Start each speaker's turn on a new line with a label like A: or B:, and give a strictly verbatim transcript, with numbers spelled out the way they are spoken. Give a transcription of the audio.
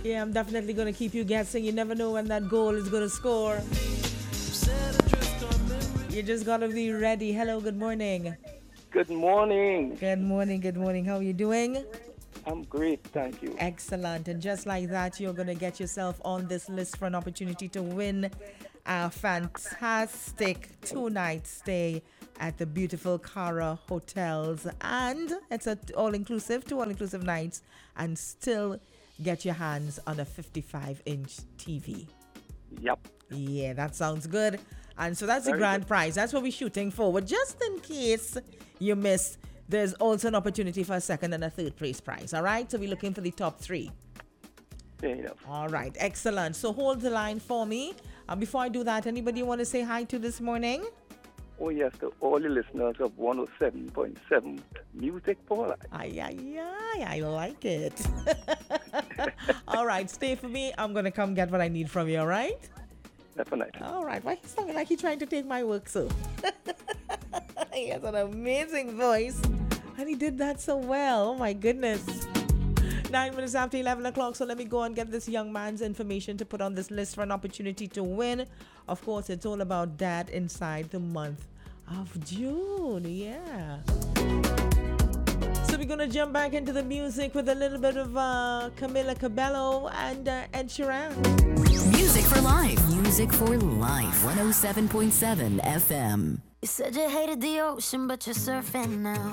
A: Yeah, I'm definitely going to keep you guessing. You never know when that goal is going to score. You just got to be ready. Hello, good morning.
B: Good morning.
A: Good morning, good morning. How are you doing?
B: I'm great, thank you.
A: Excellent. And just like that, you're going to get yourself on this list for an opportunity to win a fantastic two-night stay at the beautiful Cara Hotels. And it's an all-inclusive, two all-inclusive nights, and still get your hands on a fifty-five inch T V.
B: Yep.
A: Yeah, that sounds good. And so that's
B: Very
A: the grand
B: good.
A: prize. That's what we're shooting for. But just in case you miss, there's also an opportunity for a second and a third place prize. All right? So we're looking for the top three.
B: Fair enough.
A: All right. Excellent. So hold the line for me. Uh, before I do that, anybody want to say hi to this morning?
B: Oh, yes, to all the listeners of one oh seven point seven Music for Life.
A: Ay, ay, ay. I like it. All right. Stay for me. I'm going to come get what I need from you. All right?
B: Definitely.
A: All right. Why he's sounding like he's trying to take my work, so. He has an amazing voice. And he did that so well. Oh, my goodness. Nine minutes after eleven o'clock. So let me go and get this young man's information to put on this list for an opportunity to win. Of course, it's all about that inside the month of June. Yeah. So we're going to jump back into the music with a little bit of uh, Camila Cabello and uh, Ed Sheeran.
C: Music for life. Music for life. one oh seven point seven F M.
D: You said you hated the ocean, but you're surfing now.